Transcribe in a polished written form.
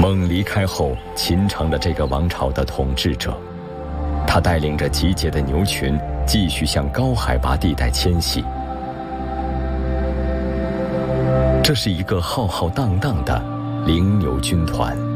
蒙离开后，秦成了这个王朝的统治者。他带领着集结的牛群，继续向高海拔地带迁徙。这是一个浩浩荡荡的羚牛军团。